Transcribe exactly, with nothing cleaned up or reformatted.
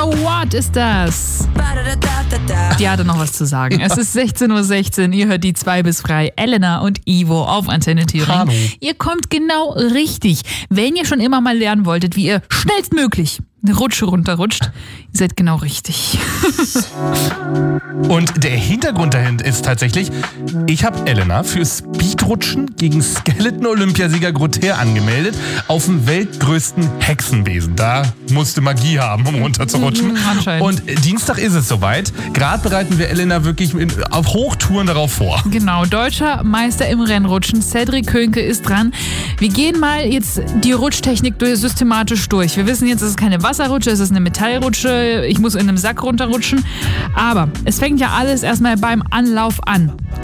So What ist das? Die hatte noch was zu sagen. Es ist sechzehn Uhr sechzehn, ihr hört die zwei bis frei. Elena und Ivo auf Antenne Thüringen. Hallo. Ihr kommt genau richtig. Wenn ihr schon immer mal lernen wolltet, wie ihr schnellstmöglich eine Rutsche runterrutscht, ihr seid genau richtig. Und der Hintergrund dahinter ist tatsächlich, ich habe Elena für Speedrutschen gegen Skeleton-Olympiasieger Grother angemeldet auf dem weltgrößten Hexenwesen. Da musste Magie haben, um runterzurutschen. Mhm, anscheinend. Und Dienstag ist es soweit. Gerade bereiten wir Elena wirklich in, auf Hochtouren darauf vor. Genau, deutscher Meister im Rennrutschen, Cedric Könke ist dran. Wir gehen mal jetzt die Rutschtechnik durch, systematisch durch. Wir wissen jetzt, es ist keine Wasserrutsche, es ist eine Metallrutsche. Ich muss in einem Sack runterrutschen. Aber es fängt ja alles erstmal beim Anlauf an.